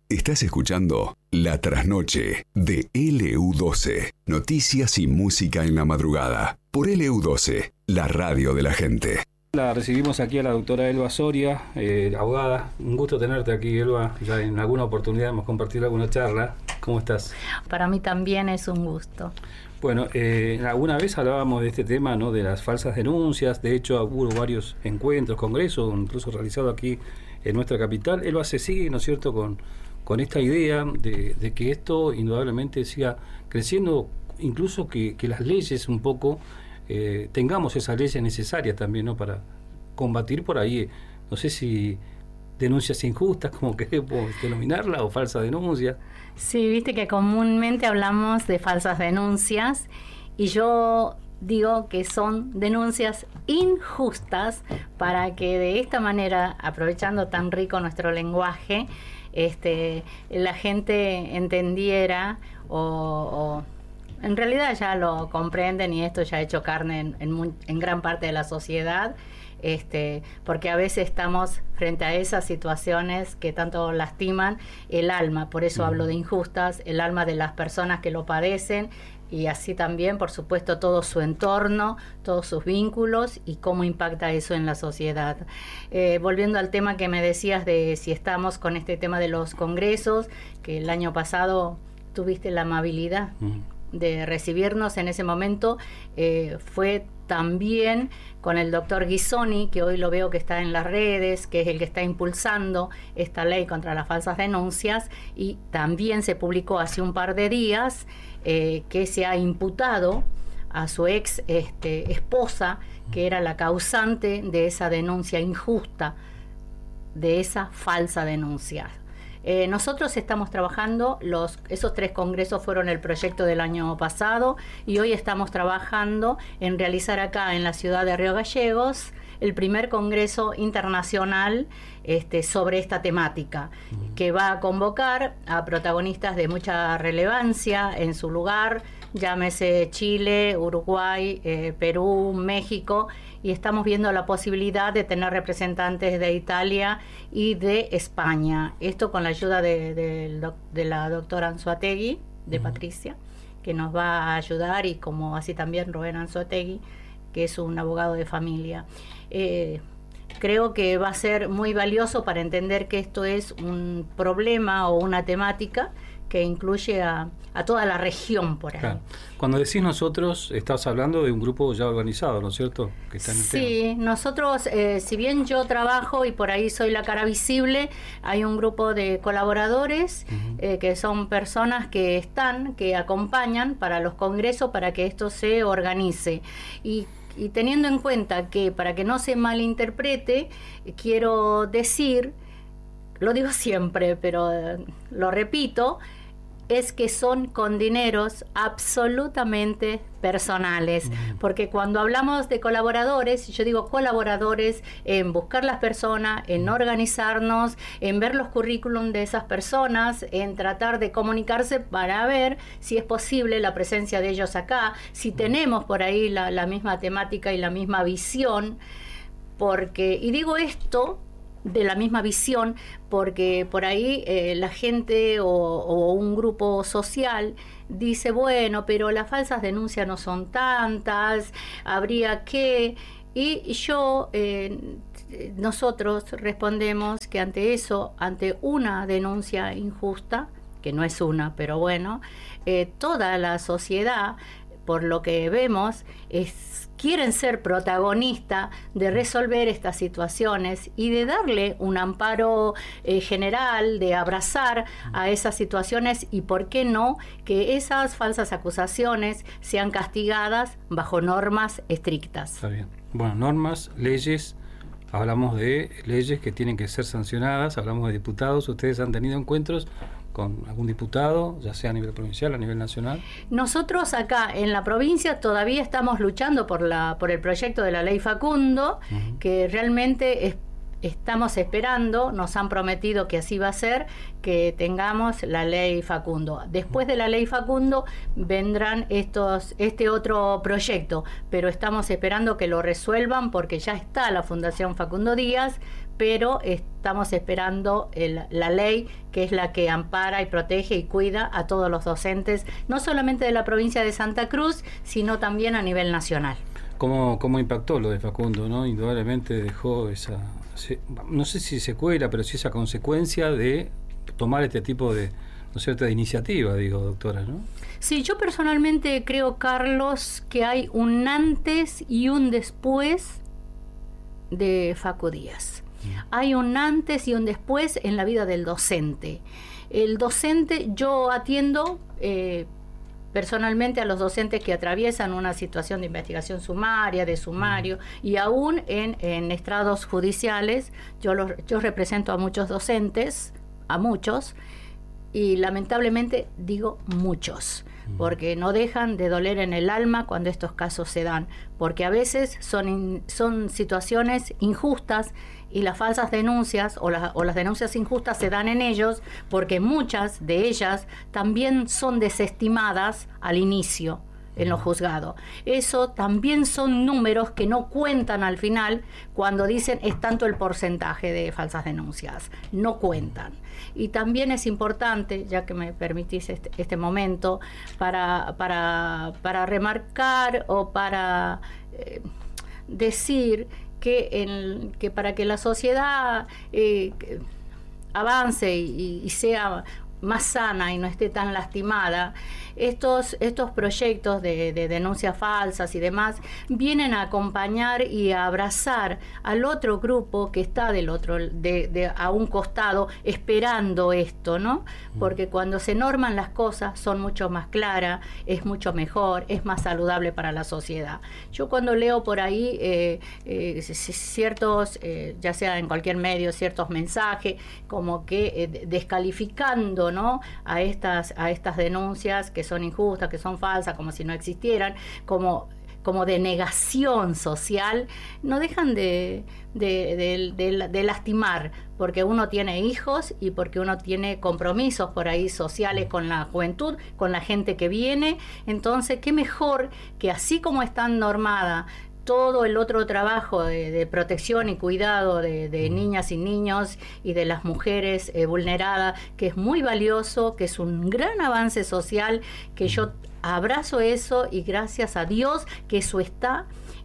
Estás escuchando La Trasnoche de LU12. Noticias y música en la madrugada. Por LU12, la radio de la gente. La recibimos aquí a la doctora Elba Soria, abogada. Un gusto tenerte aquí, Elba. Ya en alguna oportunidad hemos compartido alguna charla. ¿Cómo estás? Para mí también es un gusto. Bueno, alguna vez hablábamos de este tema, ¿no? De las falsas denuncias. De hecho, hubo varios encuentros, congresos, incluso realizados aquí en nuestra capital. Elba se sigue, ¿no es cierto?, con esta idea de que esto indudablemente siga creciendo, incluso que las leyes un poco, tengamos esas leyes necesarias también, ¿no?, para combatir por ahí, no sé si denuncias injustas, como queremos denominarla, o falsas denuncias. Sí, viste que comúnmente hablamos de falsas denuncias y yo digo que son denuncias injustas para que de esta manera, aprovechando tan rico nuestro lenguaje, la gente entendiera o en realidad ya lo comprenden, y esto ya ha hecho carne en gran parte de la sociedad, porque a veces estamos frente a esas situaciones que tanto lastiman el alma. Por eso hablo de injustas, el alma de las personas que lo padecen, y así también, por supuesto, todo su entorno, todos sus vínculos y cómo impacta eso en la sociedad. Volviendo al tema que me decías de si estamos con este tema de los congresos, que el año pasado tuviste la amabilidad de recibirnos en ese momento, fue también con el doctor Ghisoni, que hoy lo veo que está en las redes, que es el que está impulsando esta ley contra las falsas denuncias, y también se publicó hace un par de días que se ha imputado a su ex esposa, que era la causante de esa denuncia injusta, de esa falsa denuncia. Nosotros estamos trabajando, esos 3 congresos fueron el proyecto del año pasado, y hoy estamos trabajando en realizar acá en la ciudad de Río Gallegos el primer congreso internacional sobre esta temática, que va a convocar a protagonistas de mucha relevancia en su lugar, llámese Chile, Uruguay, Perú, México, y estamos viendo la posibilidad de tener representantes de Italia y de España. Esto con la ayuda de la doctora Anzoátegui, de Patricia, que nos va a ayudar, y como así también Rubén Anzoátegui, que es un abogado de familia. Creo que va a ser muy valioso para entender que esto es un problema o una temática que incluye a toda la región por ahí. Claro. Cuando decís nosotros, estás hablando de un grupo ya organizado, ¿no es cierto?, que está en el tema. Sí, nosotros, si bien yo trabajo y por ahí soy la cara visible, hay un grupo de colaboradores que son personas que acompañan para los congresos, para que esto se organice. Y teniendo en cuenta que, para que no se malinterprete, quiero decir, lo digo siempre, pero lo repito, es que son con dineros absolutamente personales, porque cuando hablamos de colaboradores, yo digo colaboradores en buscar las personas, en organizarnos, en ver los currículum de esas personas, en tratar de comunicarse para ver si es posible la presencia de ellos acá, si tenemos por ahí la misma temática y la misma visión, y digo esto de la misma visión, porque por ahí la gente o un grupo social dice, bueno, pero las falsas denuncias no son tantas, habría que... Y nosotros respondemos que ante eso, ante una denuncia injusta, que no es una, pero bueno, toda la sociedad, por lo que vemos, quieren ser protagonistas de resolver estas situaciones y de darle un amparo general, de abrazar a esas situaciones, y por qué no, que esas falsas acusaciones sean castigadas bajo normas estrictas. Está bien. Bueno, normas, leyes, hablamos de leyes que tienen que ser sancionadas, hablamos de diputados. ¿Ustedes han tenido encuentros con algún diputado, ya sea a nivel provincial, a nivel nacional? Nosotros acá en la provincia todavía estamos luchando por el proyecto de la ley Facundo, que realmente estamos esperando, nos han prometido que así va a ser, que tengamos la ley Facundo. Después de la ley Facundo vendrán este otro proyecto, pero estamos esperando que lo resuelvan, porque ya está la Fundación Facundo Díaz, pero estamos esperando la ley, que es la que ampara y protege y cuida a todos los docentes, no solamente de la provincia de Santa Cruz, sino también a nivel nacional. ¿Cómo impactó lo de Facundo, ¿no? Indudablemente dejó no sé si secuela, pero sí esa consecuencia de tomar este tipo de, ¿no es cierto?, de iniciativa, digo, doctora, ¿no? Sí, yo personalmente creo, Carlos, que hay un antes y un después de Facu Díaz. Hay un antes y un después en la vida del docente. El docente, yo atiendo personalmente a los docentes que atraviesan una situación de investigación sumaria, de sumario, y aún en estrados judiciales. Yo represento a muchos docentes, a muchos, y lamentablemente digo muchos, porque no dejan de doler en el alma cuando estos casos se dan, porque a veces son situaciones injustas, y las falsas denuncias o las denuncias injustas se dan en ellos porque muchas de ellas también son desestimadas al inicio en los juzgados. Eso también son números que no cuentan al final cuando dicen es tanto el porcentaje de falsas denuncias. No cuentan. Y también es importante, ya que me permitís este momento, para remarcar o para decir que para que la sociedad avance y sea más sana y no esté tan lastimada, estos proyectos de denuncias falsas y demás vienen a acompañar y a abrazar al otro grupo que está del otro a un costado esperando esto, ¿no? Porque cuando se norman las cosas son mucho más claras, es mucho mejor, es más saludable para la sociedad. Yo cuando leo por ahí ciertos, ya sea en cualquier medio, ciertos mensajes como que descalificando, ¿no?, a estas denuncias que son injustas, que son falsas, como si no existieran, como de negación social, no dejan de lastimar, porque uno tiene hijos y porque uno tiene compromisos por ahí sociales con la juventud, con la gente que viene. Entonces, qué mejor que así como están normadas todo el otro trabajo de protección y cuidado de niñas y niños y de las mujeres vulneradas, que es muy valioso, que es un gran avance social, que yo abrazo eso y gracias a Dios que eso está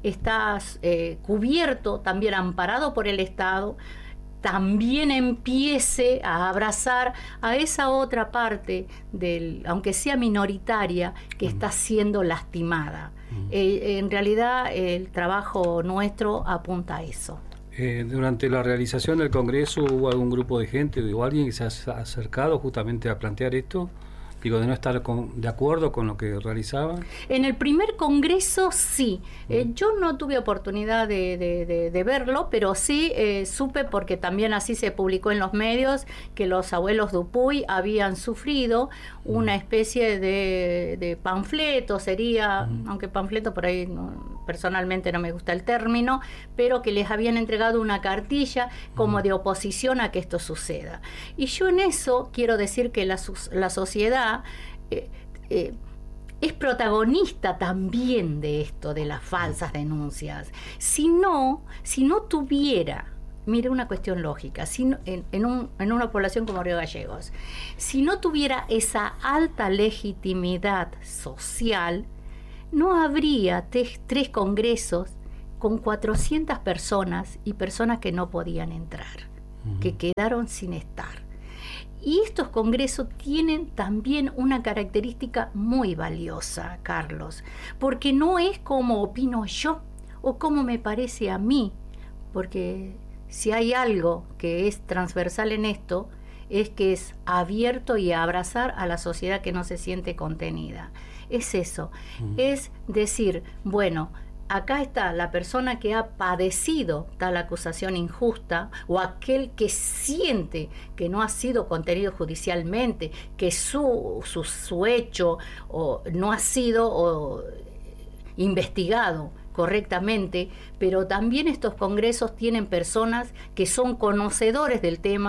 cubierto, también amparado por el Estado, también empiece a abrazar a esa otra parte, aunque sea minoritaria, que está siendo lastimada. En realidad el trabajo nuestro apunta a eso. Durante la realización del Congreso, ¿hubo algún grupo de gente o alguien que se ha acercado justamente a plantear esto? Digo, de no estar de acuerdo con lo que realizaban. En el primer congreso sí. Yo no tuve oportunidad de verlo, pero sí supe, porque también así se publicó en los medios, que los abuelos Dupuy habían sufrido una especie de panfleto, sería, aunque panfleto por ahí personalmente no me gusta el término, pero que les habían entregado una cartilla como de oposición a que esto suceda. Y yo en eso quiero decir que la sociedad es protagonista también de esto, de las falsas denuncias. Si no tuviera, mire, una cuestión lógica, en una población como Río Gallegos, si no tuviera esa alta legitimidad social, no habría tres congresos con 400 personas y personas que no podían entrar, que quedaron sin estar. Y estos congresos tienen también una característica muy valiosa, Carlos, porque no es como opino yo o como me parece a mí, porque si hay algo que es transversal en esto, es que es abierto y a abrazar a la sociedad que no se siente contenida. Es eso, es decir, bueno, acá está la persona que ha padecido tal acusación injusta, o aquel que siente que no ha sido contenido judicialmente, que su hecho no ha sido investigado correctamente, pero también estos congresos tienen personas que son conocedores del tema,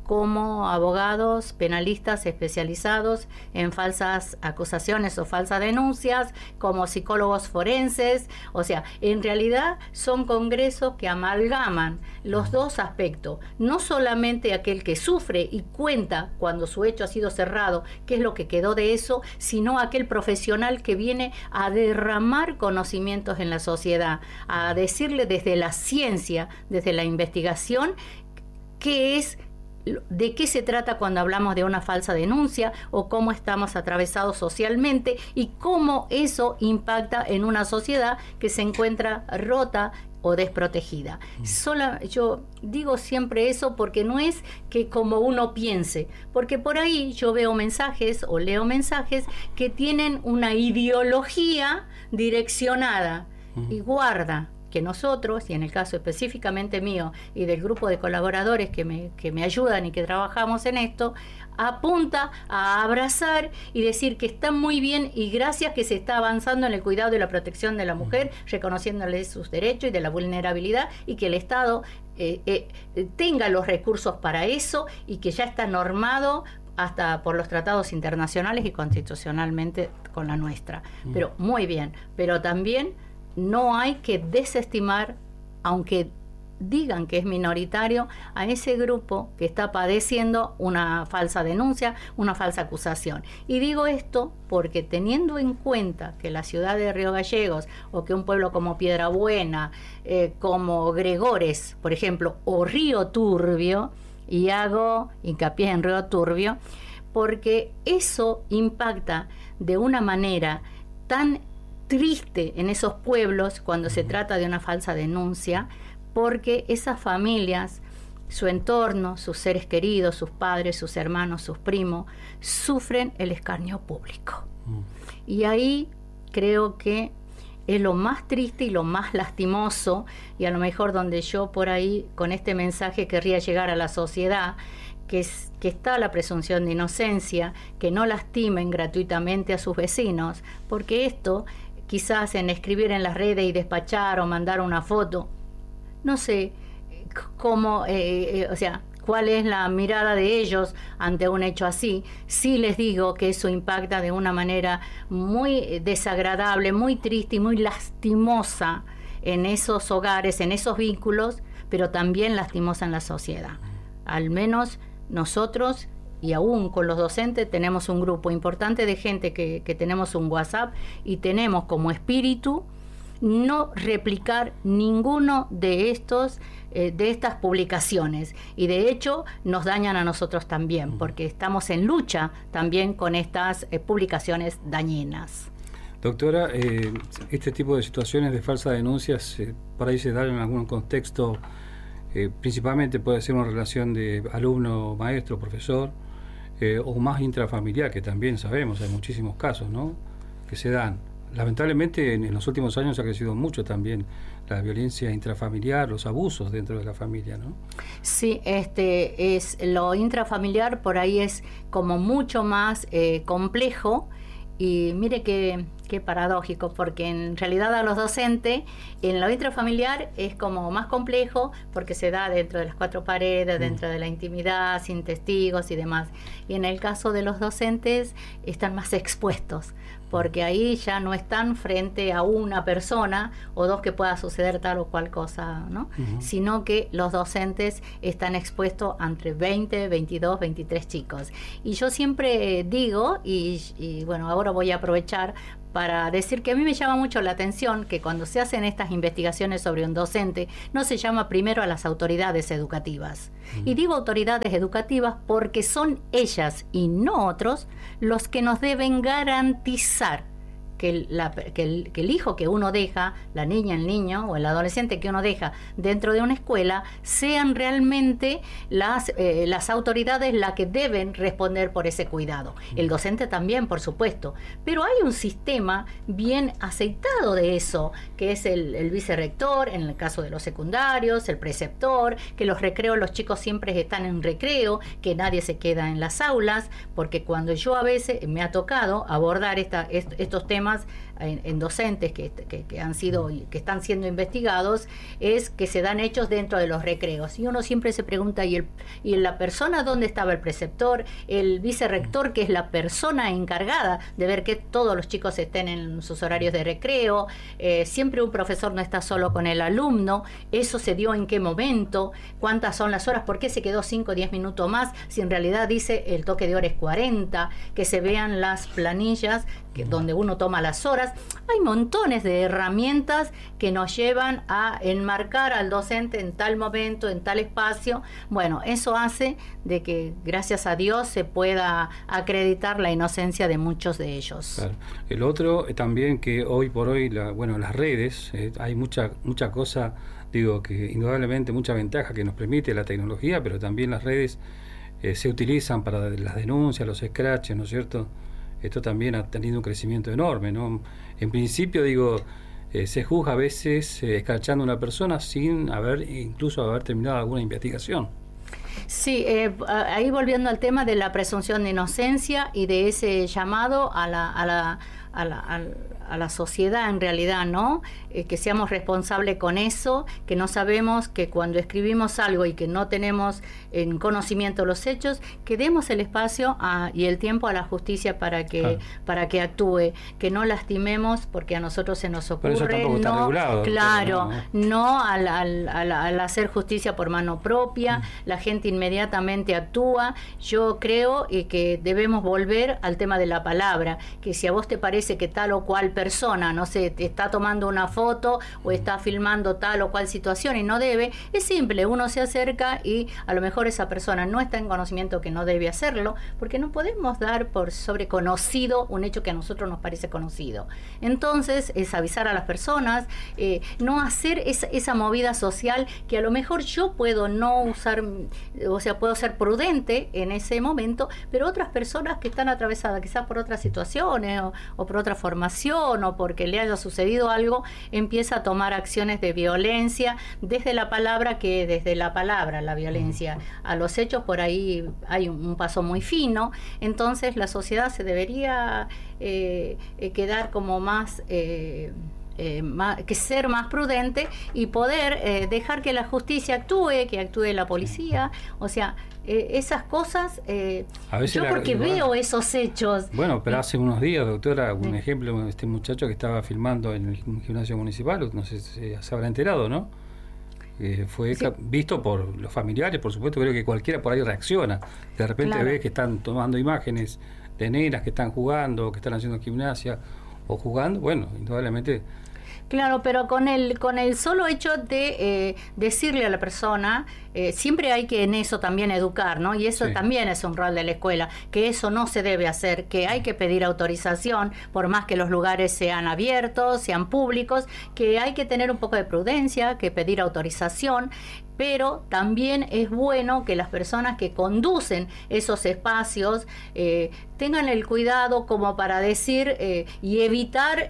como abogados penalistas especializados en falsas acusaciones o falsas denuncias, como psicólogos forenses. O sea, en realidad son congresos que amalgaman los dos aspectos, no solamente aquel que sufre y cuenta cuando su hecho ha sido cerrado, qué es lo que quedó de eso, sino aquel profesional que viene a derramar conocimientos en la sociedad, a decirle desde la ciencia, desde la investigación, qué es, de qué se trata cuando hablamos de una falsa denuncia, o cómo estamos atravesados socialmente y cómo eso impacta en una sociedad que se encuentra rota o desprotegida. Yo digo siempre eso porque no es que como uno piense, porque por ahí yo veo mensajes o leo mensajes que tienen una ideología direccionada y guarda que nosotros, y en el caso específicamente mío y del grupo de colaboradores que me ayudan y que trabajamos en esto, apunta a abrazar y decir que está muy bien y gracias que se está avanzando en el cuidado y la protección de la mujer, reconociéndole sus derechos y de la vulnerabilidad, y que el Estado tenga los recursos para eso, y que ya está normado hasta por los tratados internacionales y constitucionalmente con la nuestra. Pero muy bien, pero también no hay que desestimar, aunque digan que es minoritario, a ese grupo que está padeciendo una falsa denuncia, una falsa acusación. Y digo esto porque, teniendo en cuenta que la ciudad de Río Gallegos, o que un pueblo como Piedrabuena, como Gregores, por ejemplo, o Río Turbio, y hago hincapié en Río Turbio, porque eso impacta de una manera tan triste en esos pueblos cuando se trata de una falsa denuncia, porque esas familias, su entorno, sus seres queridos, sus padres, sus hermanos, sus primos, sufren el escarnio público. Y ahí creo que es lo más triste y lo más lastimoso, y a lo mejor donde yo por ahí con este mensaje querría llegar a la sociedad, que está la presunción de inocencia, que no lastimen gratuitamente a sus vecinos, porque esto quizás en escribir en las redes y despachar o mandar una foto, no sé cómo, o sea, cuál es la mirada de ellos ante un hecho así. Sí les digo que eso impacta de una manera muy desagradable, muy triste y muy lastimosa en esos hogares, en esos vínculos, pero también lastimosa en la sociedad. Al menos nosotros, y aún con los docentes, tenemos un grupo importante de gente que tenemos un WhatsApp, y tenemos como espíritu no replicar ninguno de estas publicaciones, y de hecho nos dañan a nosotros también, porque estamos en lucha también con estas publicaciones dañinas. Doctora, este tipo de situaciones de falsas denuncias por ahí se dan en algún contexto, principalmente puede ser una relación de alumno, maestro, profesor, o más intrafamiliar, que también sabemos, hay muchísimos casos, ¿no?, que se dan. Lamentablemente en los últimos años ha crecido mucho también la violencia intrafamiliar, los abusos dentro de la familia, ¿no? Sí, es lo intrafamiliar, por ahí es como mucho más complejo. Y mire qué paradójico, porque en realidad a los docentes en lo intrafamiliar es como más complejo, porque se da dentro de las cuatro paredes, dentro de la intimidad, sin testigos y demás. Y en el caso de los docentes están más expuestos, porque ahí ya no están frente a una persona o dos que pueda suceder tal o cual cosa, ¿no? Sino que los docentes están expuestos entre 20, 22, 23 chicos. Y yo siempre digo, y bueno, ahora voy a aprovechar para decir que a mí me llama mucho la atención que cuando se hacen estas investigaciones sobre un docente, no se llama primero a las autoridades educativas. Y digo autoridades educativas porque son ellas y no otros los que nos deben garantizar que el hijo que uno deja, la niña, el niño o el adolescente que uno deja dentro de una escuela, sean realmente las autoridades las que deben responder por ese cuidado. El docente también, por supuesto, pero hay un sistema bien aceitado de eso, que es el vicerrector, en el caso de los secundarios, el preceptor, que los recreos, los chicos siempre están en recreo, que nadie se queda en las aulas, porque cuando yo a veces me ha tocado abordar estos temas en docentes que están siendo investigados, es que se dan hechos dentro de los recreos. Y uno siempre se pregunta, ¿y la persona dónde estaba? El preceptor, el vicerrector, que es la persona encargada de ver que todos los chicos estén en sus horarios de recreo. Siempre un profesor no está solo con el alumno. ¿Eso se dio en qué momento? ¿Cuántas son las horas? ¿Por qué se quedó 5 o 10 minutos más? Si en realidad dice el toque de hora es 40, que se vean las planillas donde uno toma las horas. Hay montones de herramientas que nos llevan a enmarcar al docente en tal momento, en tal espacio. Bueno, eso hace de que, gracias a Dios, se pueda acreditar la inocencia de muchos de ellos. Claro. El otro también, que hoy por hoy, las redes, hay mucha cosa, digo, que indudablemente mucha ventaja que nos permite la tecnología, pero también las redes se utilizan para las denuncias, los scratches, ¿no es cierto? Esto también ha tenido un crecimiento enorme, ¿no? En principio, digo, se juzga a veces escrachando a una persona sin incluso haber terminado alguna investigación. Sí, ahí volviendo al tema de la presunción de inocencia y de ese llamado a la sociedad, en realidad, ¿no? Que seamos responsables con eso, que no sabemos, que cuando escribimos algo y que no tenemos en conocimiento los hechos, que demos el espacio y el tiempo a la justicia para que actúe, que no lastimemos, porque a nosotros se nos ocurre. Pero eso tampoco está regulado. Claro, no al hacer justicia por mano propia, la gente inmediatamente actúa. Yo creo que debemos volver al tema de la palabra, que si a vos te parece que tal o cual persona, no sé, te está tomando una foto o está filmando tal o cual situación y no debe, es simple, uno se acerca y a lo mejor esa persona no está en conocimiento que no debe hacerlo, porque no podemos dar por sobreconocido un hecho que a nosotros nos parece conocido. Entonces, es avisar a las personas, no hacer esa movida social que a lo mejor yo puedo no usar, o sea, puedo ser prudente en ese momento, pero otras personas que están atravesadas quizás por otras situaciones o por otra formación o porque le haya sucedido algo, empieza a tomar acciones de violencia desde la palabra, la violencia. A los hechos por ahí hay un paso muy fino. Entonces la sociedad se debería quedar como más... que ser más prudente y poder dejar que la justicia actúe, que actúe la policía, o sea, esas cosas, yo porque veo esos hechos. Bueno, pero hace unos días, doctora, un ejemplo, este muchacho que estaba filmando en el gimnasio municipal, no sé si se habrá enterado, ¿no? Fue visto por los familiares, por supuesto. Creo que cualquiera por ahí reacciona, de repente ve que están tomando imágenes de nenas que están jugando, que están haciendo gimnasia o jugando, bueno, indudablemente. Claro, pero con el solo hecho de decirle a la persona, siempre hay que en eso también educar, ¿no? Y eso también es un rol de la escuela, que eso no se debe hacer, que hay que pedir autorización, por más que los lugares sean abiertos, sean públicos, que hay que tener un poco de prudencia, que pedir autorización. Pero también es bueno que las personas que conducen esos espacios tengan el cuidado como para decir y evitar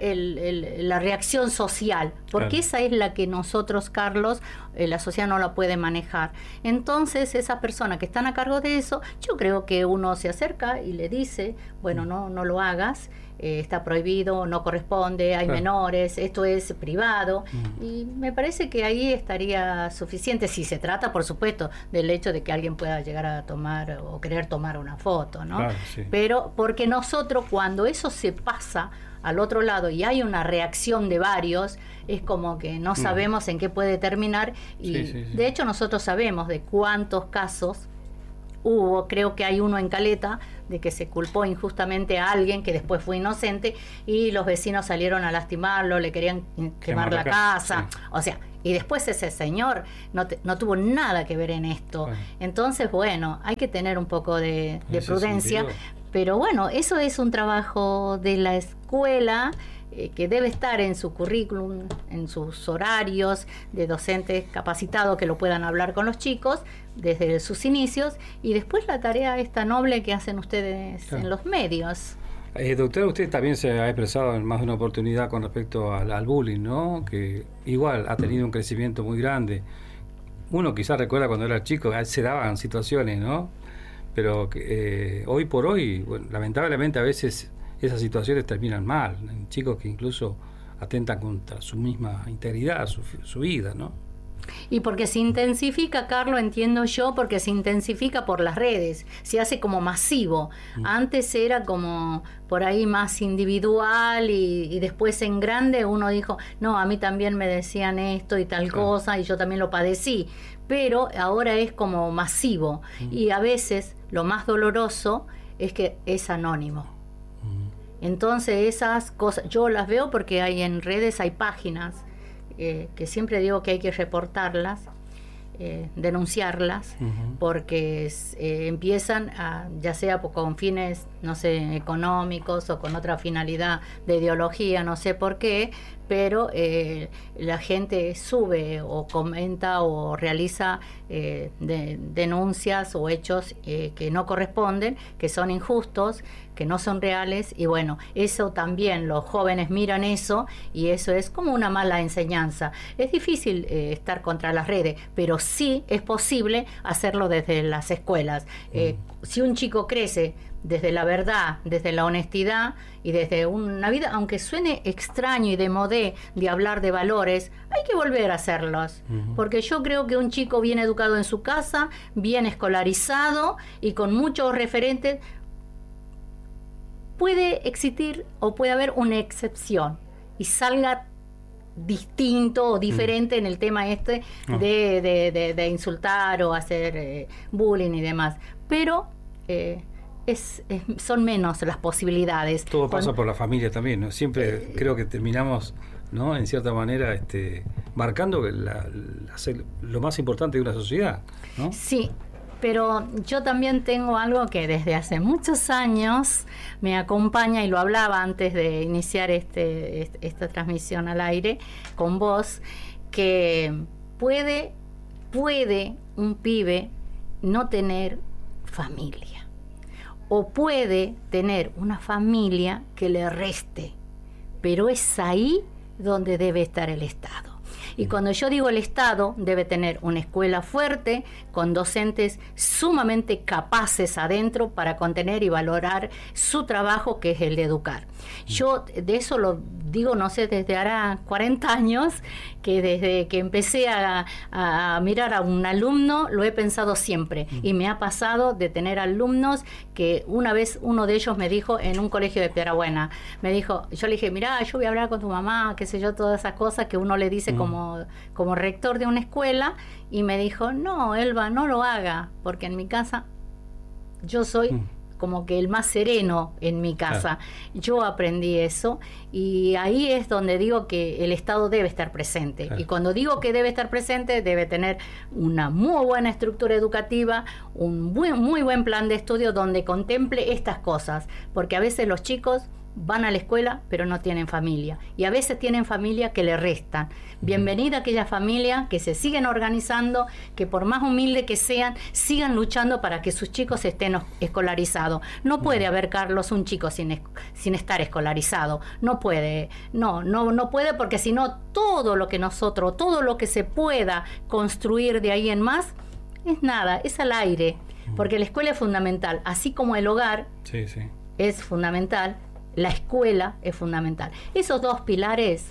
la reacción social, porque esa es la que nosotros, Carlos, la sociedad no la puede manejar. Entonces, esas personas que están a cargo de eso, yo creo que uno se acerca y le dice, bueno, no lo hagas, está prohibido, no corresponde, hay menores, esto es privado, y me parece que ahí estaría suficiente, si se trata, por supuesto, del hecho de que alguien pueda llegar a tomar o querer tomar una foto, ¿no? Claro, pero porque nosotros, cuando eso se pasa al otro lado y hay una reacción de varios, es como que no sabemos en qué puede terminar, y de hecho nosotros sabemos de cuántos casos hubo. Creo que hay uno en Caleta de que se culpó injustamente a alguien que después fue inocente y los vecinos salieron a lastimarlo, le querían quemar la casa. O sea, y después ese señor no tuvo nada que ver en esto. Entonces, bueno, hay que tener un poco de prudencia. Pero bueno, eso es un trabajo de la escuela, que debe estar en su currículum, en sus horarios de docentes capacitados que lo puedan hablar con los chicos desde sus inicios, y después la tarea esta noble que hacen ustedes en los medios. Doctora, usted también se ha expresado en más de una oportunidad con respecto al bullying, ¿no? Que igual ha tenido un crecimiento muy grande. Uno quizás recuerda cuando era chico, se daban situaciones, ¿no? Pero hoy por hoy, bueno, lamentablemente a veces esas situaciones terminan mal, en chicos que incluso atentan contra su misma integridad, su vida, ¿no? Y porque se intensifica, Carlos, entiendo yo, porque se intensifica por las redes, se hace como masivo. Antes era como por ahí más individual y después en grande uno dijo, no, a mí también me decían esto y tal cosa y yo también lo padecí. Pero ahora es como masivo y a veces lo más doloroso es que es anónimo. Entonces esas cosas, yo las veo porque hay en redes, hay páginas que siempre digo que hay que reportarlas, denunciarlas, porque empiezan ya sea con fines, no sé, económicos o con otra finalidad de ideología, no sé por qué, pero la gente sube o comenta o realiza denuncias o hechos que no corresponden, que son injustos, que no son reales, y bueno, eso también los jóvenes miran eso y eso es como una mala enseñanza. Es difícil estar contra las redes, pero sí es posible hacerlo desde las escuelas. Si un chico crece desde la verdad, desde la honestidad y desde una vida, aunque suene extraño y de modé de hablar de valores, hay que volver a hacerlos, porque yo creo que un chico bien educado en su casa, bien escolarizado y con muchos referentes, puede existir o puede haber una excepción y salga distinto o diferente en el tema de insultar o hacer bullying y demás, pero son menos las posibilidades. Todo pasa por la familia también, ¿no? Siempre creo que terminamos, ¿no?, en cierta manera marcando lo más importante de una sociedad, ¿no? Sí, pero yo también tengo algo que desde hace muchos años me acompaña, y lo hablaba antes de iniciar esta transmisión al aire con vos, que puede un pibe no tener familia, o puede tener una familia que le reste, pero es ahí donde debe estar el Estado. Y cuando yo digo el Estado, debe tener una escuela fuerte, con docentes sumamente capaces adentro para contener y valorar su trabajo, que es el de educar. Yo de eso lo digo, no sé, desde ahora 40 años, que desde que empecé a mirar a un alumno, lo he pensado siempre. Y me ha pasado de tener alumnos que una vez uno de ellos me dijo en un colegio de Piedrabuena, yo le dije, mirá, yo voy a hablar con tu mamá, qué sé yo, todas esas cosas que uno le dice como rector de una escuela, y me dijo, no, Elba, no lo haga, porque en mi casa yo soy como que el más sereno en mi casa. Yo aprendí eso, y ahí es donde digo que el Estado debe estar presente. Y cuando digo que debe estar presente, debe tener una muy buena estructura educativa, un muy buen plan de estudio donde contemple estas cosas, porque a veces los chicos van a la escuela pero no tienen familia, y a veces tienen familia que le restan. Bienvenida a aquella familia que se siguen organizando, que por más humilde que sean, sigan luchando para que sus chicos estén escolarizados. No puede haber, Carlos, un chico sin estar escolarizado. No puede, no puede, porque si no, todo lo que se pueda construir de ahí en más es nada, es al aire, porque la escuela es fundamental, así como el hogar es fundamental. La escuela es fundamental. Esos dos pilares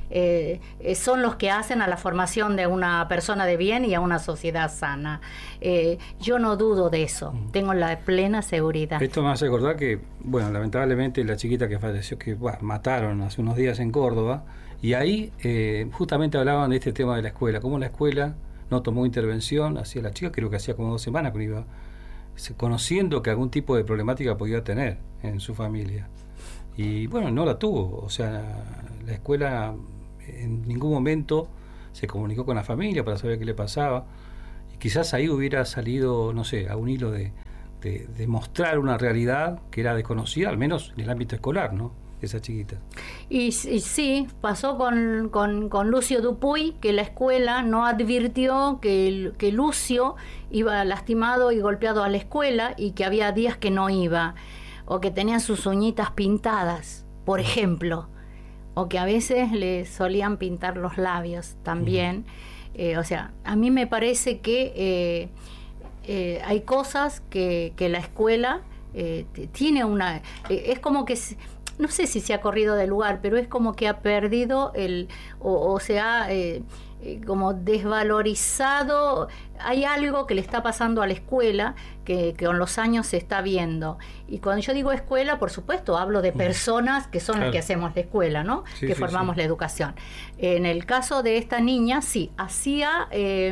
son los que hacen a la formación de una persona de bien y a una sociedad sana. Yo no dudo de eso, tengo la plena seguridad. Esto me hace acordar que, bueno, lamentablemente la chiquita que falleció, que mataron hace unos días en Córdoba, y ahí justamente hablaban de este tema de la escuela, cómo la escuela no tomó intervención hacia la chica, creo que hacía como 2 semanas que iba, conociendo que algún tipo de problemática podía tener en su familia. Y bueno, no la tuvo, o sea, la escuela en ningún momento se comunicó con la familia para saber qué le pasaba, y quizás ahí hubiera salido, no sé, a un hilo de mostrar una realidad que era desconocida, al menos en el ámbito escolar, ¿no?, esa chiquita. Y sí, pasó con Lucio Dupuy, que la escuela no advirtió que Lucio iba lastimado y golpeado a la escuela, y que había días que no iba, o que tenían sus uñitas pintadas, por ejemplo, o que a veces le solían pintar los labios también. O sea, a mí me parece que hay cosas que la escuela tiene una... es como que... no sé si se ha corrido del lugar, pero es como que ha perdido o se ha como desvalorizado. Hay algo que le está pasando a la escuela que con los años se está viendo. Y cuando yo digo escuela, por supuesto, hablo de personas que son las que hacemos la escuela, ¿no? Que formamos la educación. En el caso de esta niña, sí, hacía...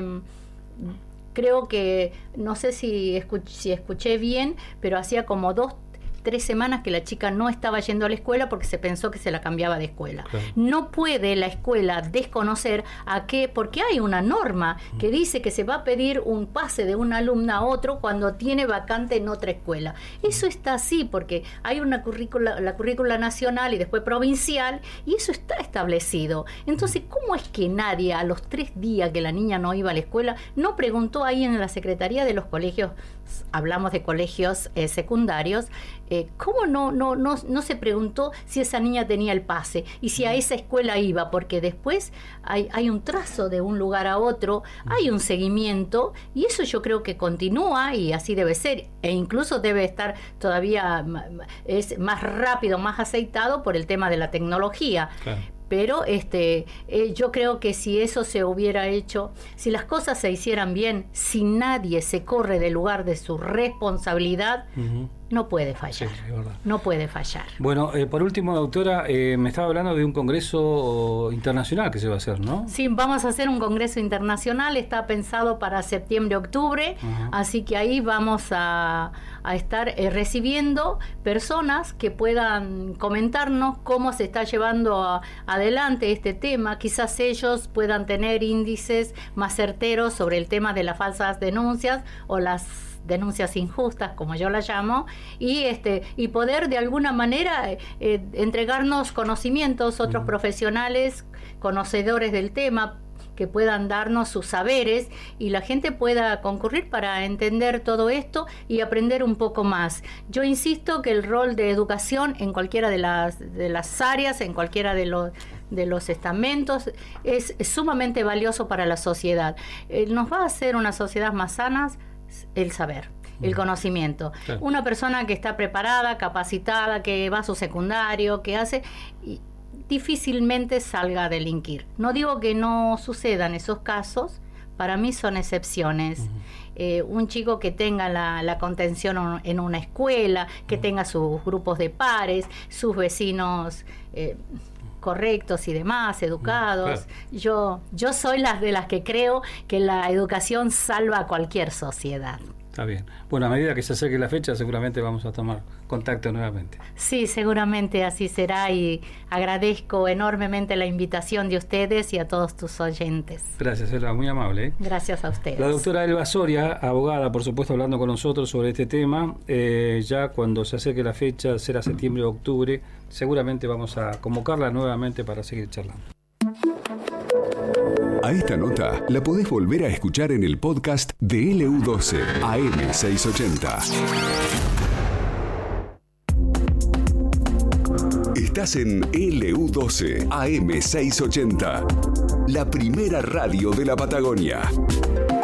creo que, no sé si escuché bien, pero hacía como 2-3 semanas que la chica no estaba yendo a la escuela porque se pensó que se la cambiaba de escuela. Claro. No puede la escuela desconocer porque hay una norma que dice que se va a pedir un pase de una alumna a otro cuando tiene vacante en otra escuela. Eso está así porque hay la currícula nacional y después provincial, y eso está establecido. Entonces, ¿cómo es que nadie a los 3 días que la niña no iba a la escuela no preguntó ahí en la Secretaría de los colegios? Hablamos de colegios secundarios. ¿Cómo no se preguntó si esa niña tenía el pase y si a esa escuela iba? Porque después hay un trazo de un lugar a otro, hay un seguimiento, y eso yo creo que continúa y así debe ser, e incluso debe estar todavía es más rápido, más aceitado por el tema de la tecnología. Claro. Pero yo creo que si eso se hubiera hecho, si las cosas se hicieran bien, si nadie se corre del lugar de su responsabilidad, no puede fallar. Sí, es verdad. No puede fallar. Bueno, por último, doctora, me estaba hablando de un congreso internacional que se va a hacer, ¿no? Sí, vamos a hacer un congreso internacional, está pensado para septiembre-octubre, así que ahí vamos a estar recibiendo personas que puedan comentarnos cómo se está llevando adelante este tema. Quizás ellos puedan tener índices más certeros sobre el tema de las falsas denuncias o las denuncias injustas, como yo las llamo, y poder de alguna manera entregarnos conocimientos, otros profesionales conocedores del tema, que puedan darnos sus saberes y la gente pueda concurrir para entender todo esto y aprender un poco más. Yo insisto que el rol de educación en cualquiera de las áreas, en cualquiera de los estamentos, es sumamente valioso para la sociedad. Nos va a hacer una sociedad más sana el saber, el conocimiento. Claro. Una persona que está preparada, capacitada, que va a su secundario, que hace... difícilmente salga a delinquir. No digo que no sucedan esos casos, para mí son excepciones. Un chico que tenga la contención en una escuela, que tenga sus grupos de pares, sus vecinos correctos y demás, educados. Claro. Yo soy de las que creo que la educación salva a cualquier sociedad. Está bien. Bueno, a medida que se acerque la fecha, seguramente vamos a tomar contacto nuevamente. Sí, seguramente así será, y agradezco enormemente la invitación de ustedes y a todos tus oyentes. Gracias, Elba, muy amable, ¿eh? Gracias a ustedes. La doctora Elba Soria, abogada, por supuesto, hablando con nosotros sobre este tema. Ya cuando se acerque la fecha, será septiembre o octubre, seguramente vamos a convocarla nuevamente para seguir charlando. A esta nota la podés volver a escuchar en el podcast de LU12 AM680. Estás en LU12 AM680, la primera radio de la Patagonia.